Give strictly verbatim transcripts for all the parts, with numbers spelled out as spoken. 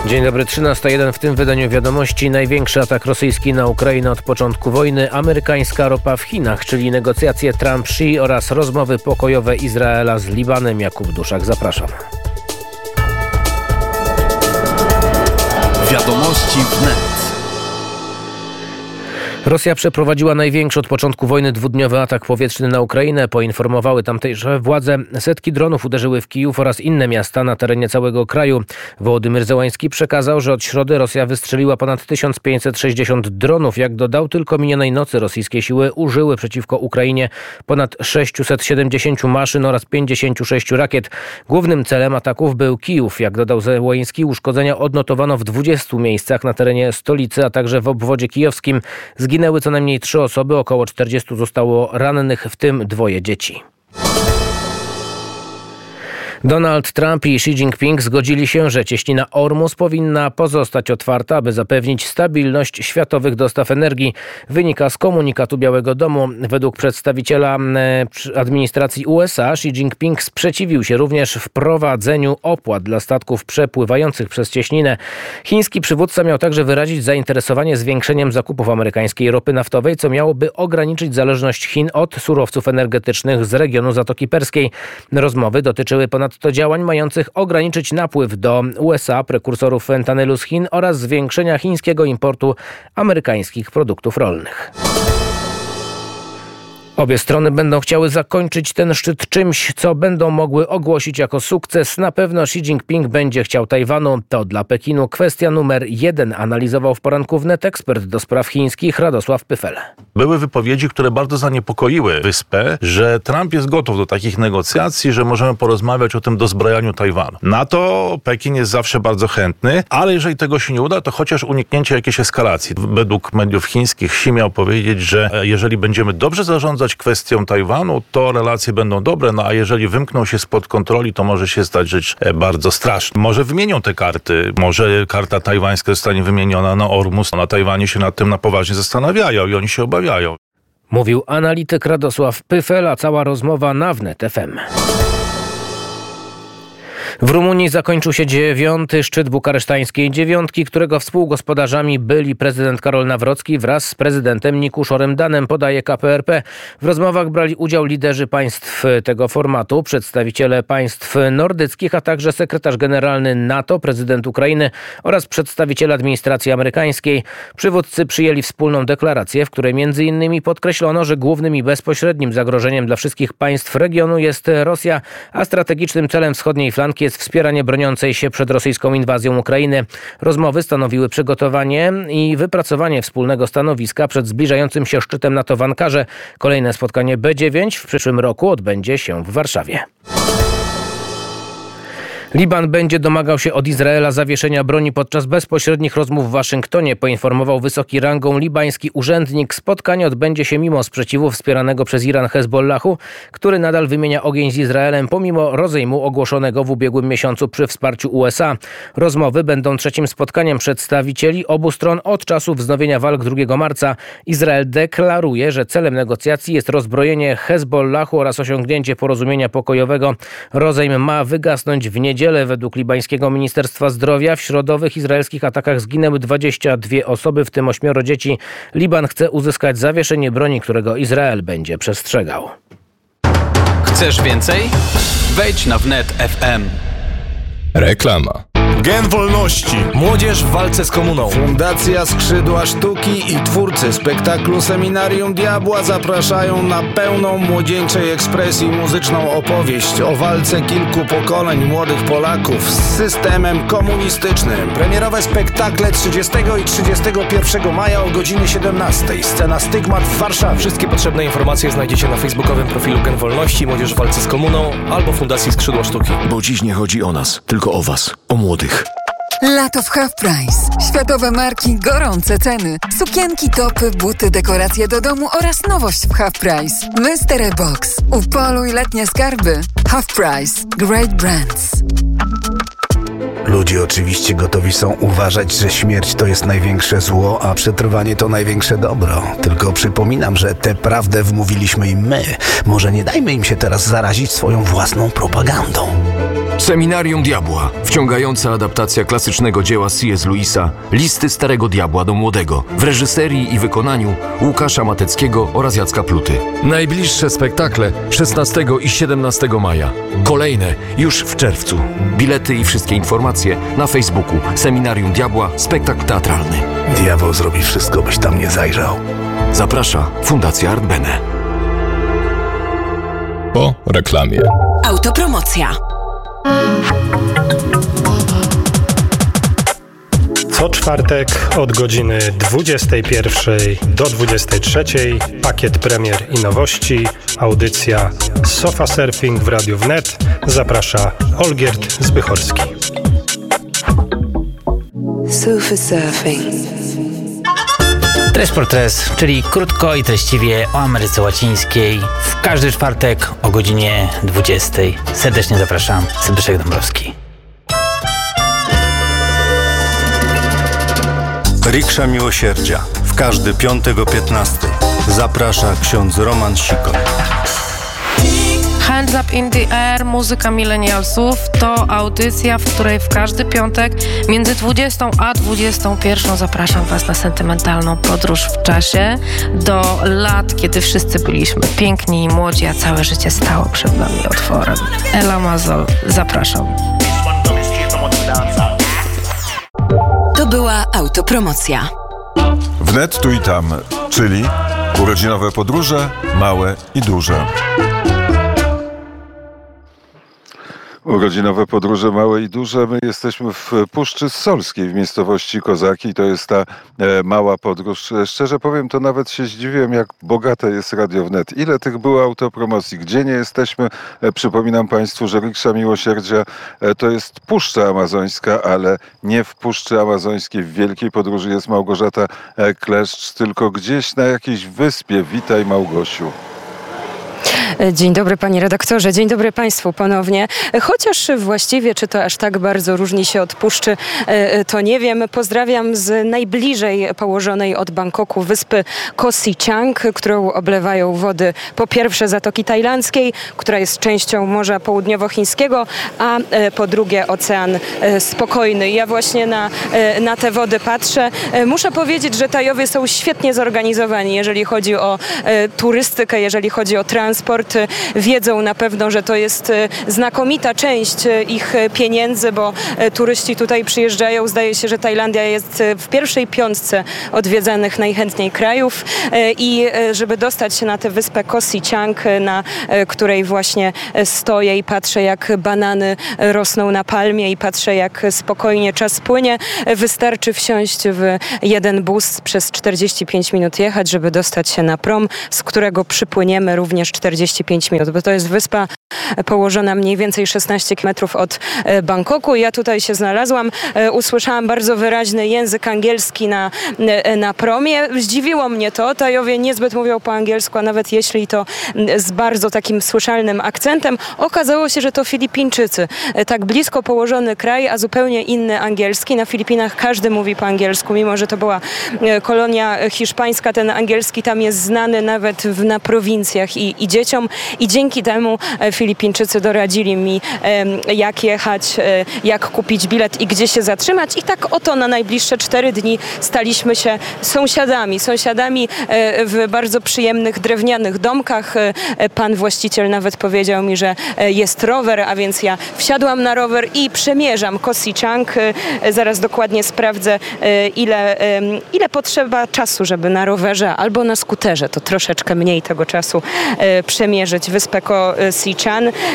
Dzień dobry, trzynasta jeden. W tym wydaniu wiadomości. Największy atak rosyjski na Ukrainę od początku wojny, amerykańska ropa w Chinach, czyli negocjacje Trump-Xi oraz rozmowy pokojowe Izraela z Libanem. Jakub Duszak, zapraszam. Wiadomości wnet. Rosja przeprowadziła największy od początku wojny dwudniowy atak powietrzny na Ukrainę. Poinformowały tamtejsze władze. Setki dronów uderzyły w Kijów oraz inne miasta na terenie całego kraju. Wołodymyr Zełański przekazał, że od środy Rosja wystrzeliła ponad tysiąc pięćset sześćdziesiąt dronów. Jak dodał, tylko minionej nocy rosyjskie siły użyły przeciwko Ukrainie ponad sześćset siedemdziesiąt maszyn oraz pięćdziesiąt sześć rakiet. Głównym celem ataków był Kijów. Jak dodał Zełański, uszkodzenia odnotowano w dwudziestu miejscach na terenie stolicy, a także w obwodzie kijowskim. Zginęły co najmniej trzy osoby, około czterdziestu zostało rannych, w tym dwoje dzieci. Donald Trump i Xi Jinping zgodzili się, że cieśnina Ormus powinna pozostać otwarta, aby zapewnić stabilność światowych dostaw energii. Wynika z komunikatu Białego Domu. Według przedstawiciela administracji U S A Xi Jinping sprzeciwił się również wprowadzeniu opłat dla statków przepływających przez cieśninę. Chiński przywódca miał także wyrazić zainteresowanie zwiększeniem zakupów amerykańskiej ropy naftowej, co miałoby ograniczyć zależność Chin od surowców energetycznych z regionu Zatoki Perskiej. Rozmowy dotyczyły ponad to działań mających ograniczyć napływ do U S A prekursorów fentanylu z Chin oraz zwiększenia chińskiego importu amerykańskich produktów rolnych. Obie strony będą chciały zakończyć ten szczyt czymś, co będą mogły ogłosić jako sukces. Na pewno Xi Jinping będzie chciał Tajwanu. To dla Pekinu kwestia numer jeden, analizował w poranku wnet ekspert do spraw chińskich Radosław Pyfel. Były wypowiedzi, które bardzo zaniepokoiły wyspę, że Trump jest gotów do takich negocjacji, że możemy porozmawiać o tym dozbrajaniu Tajwanu. Na to Pekin jest zawsze bardzo chętny, ale jeżeli tego się nie uda, to chociaż uniknięcie jakiejś eskalacji. Według mediów chińskich Xi miał powiedzieć, że jeżeli będziemy dobrze zarządzać kwestią Tajwanu, to relacje będą dobre, no a jeżeli wymkną się spod kontroli, to może się stać rzecz bardzo straszna. Może wymienią te karty, może karta tajwańska zostanie wymieniona na Ormus. Na Tajwanie się nad tym na poważnie zastanawiają i oni się obawiają. Mówił analityk Radosław Pyfel, a cała rozmowa na wnet F M. W Rumunii zakończył się dziewiąty szczyt bukaresztańskiej dziewiątki, którego współgospodarzami byli prezydent Karol Nawrocki wraz z prezydentem Nikuszorem Danem, podaje K P R P. W rozmowach brali udział liderzy państw tego formatu, przedstawiciele państw nordyckich, a także sekretarz generalny NATO, prezydent Ukrainy oraz przedstawiciele administracji amerykańskiej. Przywódcy przyjęli wspólną deklarację, w której między innymi podkreślono, że głównym i bezpośrednim zagrożeniem dla wszystkich państw regionu jest Rosja, a strategicznym celem wschodniej flanki jest wspieranie broniącej się przed rosyjską inwazją Ukrainy. Rozmowy stanowiły przygotowanie i wypracowanie wspólnego stanowiska przed zbliżającym się szczytem NATO w Ankarze. Kolejne spotkanie B dziewięć w przyszłym roku odbędzie się w Warszawie. Liban będzie domagał się od Izraela zawieszenia broni podczas bezpośrednich rozmów w Waszyngtonie, poinformował wysoki rangą libański urzędnik. Spotkanie odbędzie się mimo sprzeciwu wspieranego przez Iran Hezbollahu, który nadal wymienia ogień z Izraelem pomimo rozejmu ogłoszonego w ubiegłym miesiącu przy wsparciu U S A. Rozmowy będą trzecim spotkaniem przedstawicieli obu stron od czasu wznowienia walk drugiego marca. Izrael deklaruje, że celem negocjacji jest rozbrojenie Hezbollahu oraz osiągnięcie porozumienia pokojowego. Rozejm ma wygasnąć w niedzielę. Według libańskiego Ministerstwa Zdrowia w środowych izraelskich atakach zginęły dwadzieścia dwie osoby, w tym ośmioro dzieci. Liban chce uzyskać zawieszenie broni, którego Izrael będzie przestrzegał. Chcesz więcej? Wejdź na wnet F M. Reklama. Gen Wolności. Młodzież w walce z komuną. Fundacja Skrzydła Sztuki i twórcy spektaklu Seminarium Diabła zapraszają na pełną młodzieńczej ekspresji muzyczną opowieść o walce kilku pokoleń młodych Polaków z systemem komunistycznym. Premierowe spektakle trzydziestego i trzydziestego pierwszego maja o godzinie siedemnastej. Scena Stygmat w Warszawie. Wszystkie potrzebne informacje znajdziecie na facebookowym profilu Gen Wolności, Młodzież w walce z komuną albo Fundacji Skrzydła Sztuki. Bo dziś nie chodzi o nas, tylko o was, o młodych. Lato w Half Price. Światowe marki, gorące ceny. Sukienki, topy, buty, dekoracje do domu oraz nowość w Half Price. Mystery Box. Upoluj letnie skarby. Half Price. Great Brands. Ludzie oczywiście gotowi są uważać, że śmierć to jest największe zło, a przetrwanie to największe dobro. Tylko przypominam, że tę prawdę wmówiliśmy im my. Może nie dajmy im się teraz zarazić swoją własną propagandą. Seminarium Diabła. Wciągająca adaptacja klasycznego dzieła C S. Lewisa Listy Starego Diabła do Młodego w reżyserii i wykonaniu Łukasza Mateckiego oraz Jacka Pluty. Najbliższe spektakle szesnastego i siedemnastego maja. Kolejne już w czerwcu. Bilety i wszystkie informacje na Facebooku Seminarium Diabła Spektakl Teatralny. Diabeł zrobi wszystko, byś tam nie zajrzał. Zaprasza Fundacja Art Bene. Po reklamie. Autopromocja. Co czwartek od godziny dwudziestej pierwszej do dwudziestej trzeciej pakiet premier i nowości, audycja Sofa Surfing w Radiu Wnet. Zaprasza Olgierd Zbychorski. Sofa Surfing. Tres por tres, czyli krótko i treściwie o Ameryce Łacińskiej. W każdy czwartek o godzinie dwudziestej. Serdecznie zapraszam. Zbyszek Dąbrowski. Riksza Miłosierdzia. W każdy piątek o piętnastej. Zaprasza ksiądz Roman Sikon. Hands Up in the Air, muzyka milenialsów to audycja, w której w każdy piątek między dwudziestą a dwudziestą pierwszą zapraszam Was na sentymentalną podróż w czasie do lat, kiedy wszyscy byliśmy piękni i młodzi, a całe życie stało przed nami otworem. Ela Mazol, zapraszam. To była autopromocja. Wnet tu i tam, czyli urodzinowe podróże, małe i duże. Urodzinowe podróże małe i duże. My jesteśmy w Puszczy Solskiej, w miejscowości Kozaki. To jest ta e, mała podróż. Szczerze powiem, to nawet się zdziwiłem, jak bogate jest Radio Wnet. Ile tych było autopromocji? Gdzie nie jesteśmy? E, przypominam Państwu, że Riksza Miłosierdzia e, to jest Puszcza Amazońska, ale nie w Puszczy Amazońskiej. W wielkiej podróży jest Małgorzata e, Kleszcz, tylko gdzieś na jakiejś wyspie. Witaj, Małgosiu. Dzień dobry panie redaktorze, dzień dobry państwu ponownie. Chociaż właściwie czy to aż tak bardzo różni się od Puszczy, to nie wiem. Pozdrawiam z najbliżej położonej od Bangkoku wyspy Koh Si Chang, którą oblewają wody po pierwsze Zatoki Tajlandzkiej, która jest częścią Morza Południowochińskiego, a po drugie Ocean Spokojny. Ja właśnie na, na te wody patrzę. Muszę powiedzieć, że Tajowie są świetnie zorganizowani, jeżeli chodzi o turystykę, jeżeli chodzi o transport. Wiedzą na pewno, że to jest znakomita część ich pieniędzy, bo turyści tutaj przyjeżdżają. Zdaje się, że Tajlandia jest w pierwszej piątce odwiedzanych najchętniej krajów i żeby dostać się na tę wyspę Koh Si Chang, na której właśnie stoję i patrzę, jak banany rosną na palmie i patrzę, jak spokojnie czas płynie, wystarczy wsiąść w jeden bus, przez czterdzieści pięć minut jechać, żeby dostać się na prom, z którego przypłyniemy również czterdzieści pięć minut, bo to jest wyspa położona mniej więcej szesnaście kilometrów od Bangkoku. Ja tutaj się znalazłam, usłyszałam bardzo wyraźny język angielski na, na promie. Zdziwiło mnie to. Tajowie niezbyt mówią po angielsku, a nawet jeśli to z bardzo takim słyszalnym akcentem. Okazało się, że to Filipińczycy. Tak blisko położony kraj, a zupełnie inny angielski. Na Filipinach każdy mówi po angielsku, mimo że to była kolonia hiszpańska. Ten angielski tam jest znany nawet w, na prowincjach i, i dzieciom. I dzięki temu Filipińczycy doradzili mi, jak jechać, jak kupić bilet i gdzie się zatrzymać. I tak oto na najbliższe cztery dni staliśmy się sąsiadami. Sąsiadami w bardzo przyjemnych drewnianych domkach. Pan właściciel nawet powiedział mi, że jest rower, a więc ja wsiadłam na rower i przemierzam Koh Si Chang. Zaraz dokładnie sprawdzę, ile, ile potrzeba czasu, żeby na rowerze albo na skuterze, to troszeczkę mniej tego czasu, przemierzyć wyspę Koh Si Chang.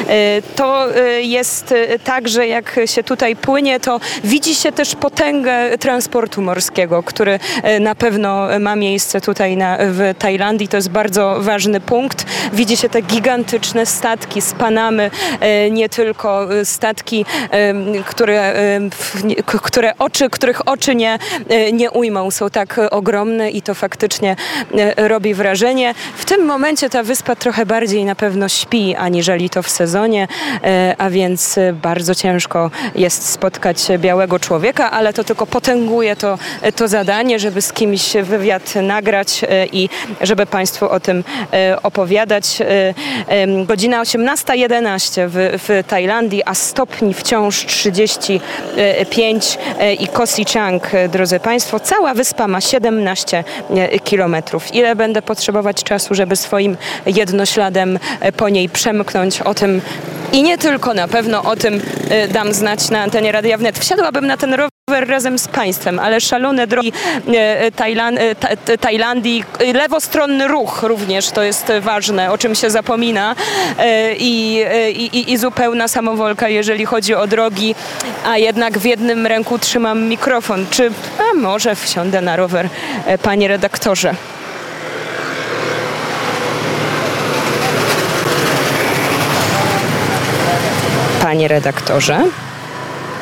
To jest tak, że jak się tutaj płynie, to widzi się też potęgę transportu morskiego, który na pewno ma miejsce tutaj na, w Tajlandii. To jest bardzo ważny punkt. Widzi się te gigantyczne statki z Panamy, nie tylko statki, które, które oczy, których oczy nie, nie ujmą. Są tak ogromne i to faktycznie robi wrażenie. W tym momencie ta wyspa trochę bardziej bardziej na pewno śpi, aniżeli to w sezonie, a więc bardzo ciężko jest spotkać białego człowieka, ale to tylko potęguje to, to zadanie, żeby z kimś wywiad nagrać i żeby Państwu o tym opowiadać. Godzina osiemnasta jedenaście w, w Tajlandii, a stopni wciąż trzydzieści pięć i Koh Si Chang, drodzy Państwo, cała wyspa ma siedemnaście kilometrów. Ile będę potrzebować czasu, żeby swoim jednośladem po niej przemknąć, o tym i nie tylko, na pewno o tym dam znać na antenie Radia Wnet. Wsiadłabym na ten rower razem z Państwem, ale szalone drogi Tajlan- ta- Tajlandii, lewostronny ruch również, to jest ważne, o czym się zapomina i, i, i zupełna samowolka, jeżeli chodzi o drogi, a jednak w jednym ręku trzymam mikrofon. Czy a może wsiądę na rower, panie redaktorze? Panie redaktorze?